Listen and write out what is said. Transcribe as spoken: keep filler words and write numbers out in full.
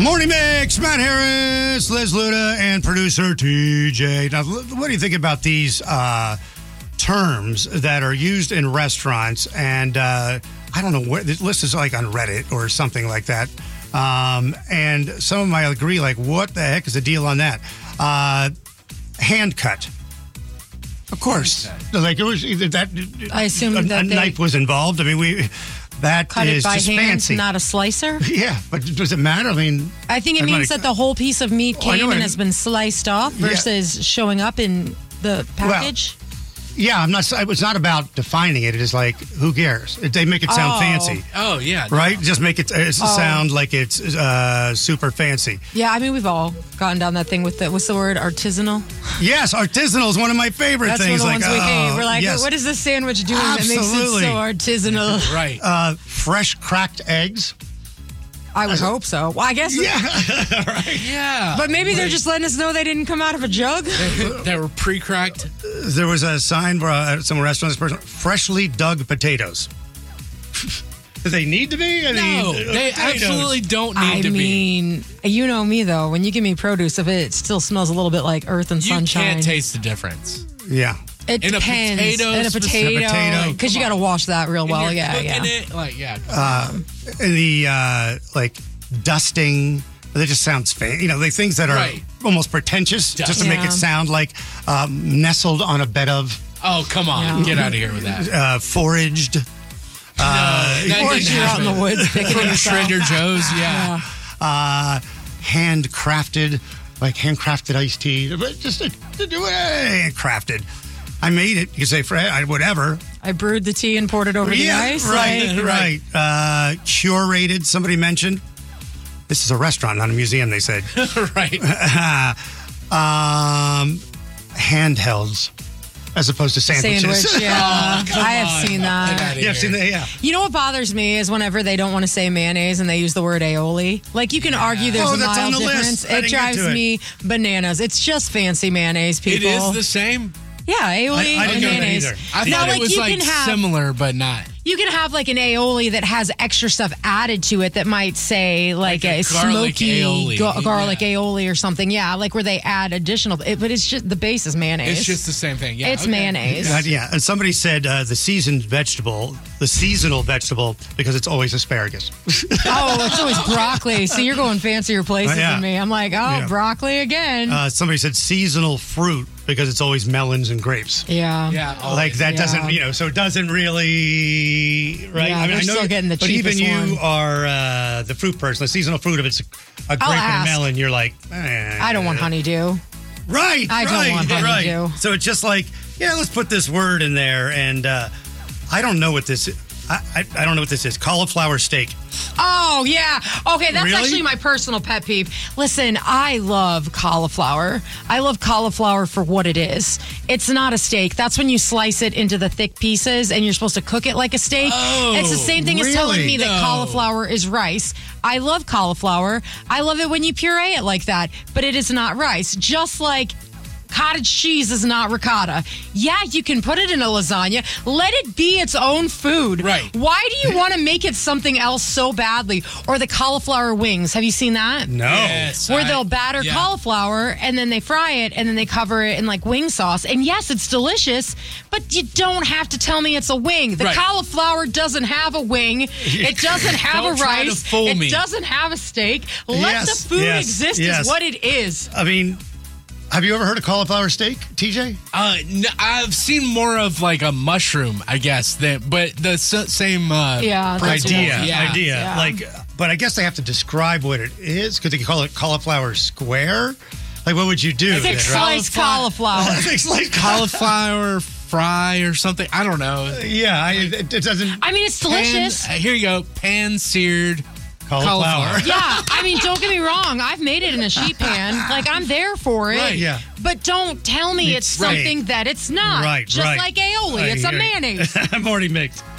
Morning Mix, Matt Harris, Liz Luda, and producer T J. Now, what do you think about these uh, terms that are used in restaurants? And uh, I don't know, where this list is like on Reddit or something like that. Um, and some of them I agree, like, what the heck is the deal on that? Uh, hand cut. Of course. Like, it was either that. I assume a, that a they knife was involved. I mean, we. That cut is it by just hand, fancy. not a slicer. Yeah, but does it matter? I mean, I think it I'm means like- that the whole piece of meat Oh, I know came what and I- has been sliced off Yeah. versus showing up in the package. yeah, I'm not. It's not about defining it. It is like, who cares? They make it sound Oh. fancy, Oh, yeah. no. right? Just make it, it sound like it's uh, super fancy. Yeah, I mean we've all gotten down that thing with the what's the word artisanal. Yes, artisanal is one of my favorite That's things. one of the like, ones we oh, hate. We're like, yes. what is this sandwich doing Absolutely. that makes it so artisanal? Right. Uh, fresh cracked eggs. I would hope so. Well, I guess. Yeah, right. Yeah. But maybe they're just letting us know they didn't come out of a jug. They were pre-cracked. There was a sign for, uh, at some restaurants, person, freshly dug potatoes. Do they need to be? I mean, No, uh, they potatoes. absolutely don't need I to be. mean, you know me though. When you give me produce, if it still smells a little bit like earth and You sunshine, can't taste the difference. Yeah. it in a depends. potato in a specific- potato, potato. because you got to wash that real well. And you're Yeah, cooking yeah. it, like, yeah. Uh, the uh, like dusting. That just sounds fancy. You know, the things that are Right. almost pretentious, just to make Yeah. it sound like um, nestled on a bed of, oh, come on. Yeah. Get out of here with that. uh, foraged. no, that Or didn't you're out in the happen. woods picking From it yourself. Trader Joe's, yeah. uh, handcrafted, like handcrafted iced tea, but just to, to do it handcrafted. I made it. You can say, Fred, I- whatever. I brewed the tea and poured it over yeah, the ice. right, like- right. Uh, curated. Somebody mentioned. This is a restaurant, not a museum. They said. Right. um, handhelds, as opposed to sandwiches. Sandwich, yeah. Oh, come I have on. seen Get that. outta yeah, I've seen here. that. Yeah. You know what bothers me is whenever they don't want to say mayonnaise and they use the word aioli. Like, you can argue there's Oh, a that's on mild the list. difference. I It didn't get drives to it. me bananas. It's just fancy mayonnaise, It people. is the same. yeah, aioli I- I and didn't know that mayonnaise. either. I Now, thought like, it was you like can have, similar, but not. You can have like an aioli that has extra stuff added to it that might say like, Like a a, garlic smoky aioli. ga- garlic Yeah. aioli or something. Yeah, like where they add additional. It, but it's just the base is mayonnaise. It's just the same thing. Yeah, It's okay. mayonnaise. Uh, yeah, and somebody said uh, the seasoned vegetable, the seasonal vegetable, because it's always asparagus. Oh, it's always broccoli. See, you're going fancier places Oh, yeah. than me. I'm like, oh, Yeah. broccoli again. Uh, somebody said seasonal fruit because it's always melons and grapes. yeah. Yeah. always. Like that Yeah. doesn't, you know, so it doesn't really, right? Yeah, they're still getting the but even cheapest you one. are uh, the fruit person, the seasonal fruit. If it's a grape and a ask. melon, you're like, eh. I don't want honeydew. Right, I don't right, want honeydew. right. So it's just like, yeah, let's put this word in there, and uh, I don't know what this. I, I I don't know what this is. Cauliflower steak. Oh, yeah. Okay, that's Really? actually my personal pet peeve. Listen, I love cauliflower. I love cauliflower for what it is. It's not a steak. That's when you slice it into the thick pieces and you're supposed to cook it like a steak. Oh, it's the same thing as telling really? me that No. cauliflower is rice. I love cauliflower. I love it when you puree it like that, but it is not rice. Just like cottage cheese is not ricotta. Yeah, you can put it in a lasagna. Let it be its own food. Right. Why do you want to make it something else so badly? Or the cauliflower wings. Have you seen that? No. Yes, Where I- they'll batter yeah. cauliflower and then they fry it and then they cover it in like wing sauce. And yes, it's delicious, but you don't have to tell me it's a wing. The Right. cauliflower doesn't have a wing. It doesn't have Don't a try to rice. fool it me. doesn't have a steak. Let Yes, the food yes, exist yes. as what it is. I mean, have you ever heard of cauliflower steak, T J? Uh, n- I've seen more of like a mushroom, I guess, that, but the s- same uh, Yeah, that's principle. Idea, Yeah. idea. Yeah. Like, but I guess they have to describe what it is because they can call it cauliflower square. Like, what would you do? Thick then, right? sliced cauliflower. Thick sliced Cauliflower fry or something. I don't know. Yeah, I, it, it doesn't. I mean, it's delicious. Pan, uh, here you go. Pan seared Cauliflower. cauliflower. Yeah, I mean, don't get me wrong. I've made it in a sheet pan. Like, I'm there for it. Right, yeah. But don't tell me it's Right. something that it's not. Right, Just right. like aioli, I it's a hear you. mayonnaise. Morning mix.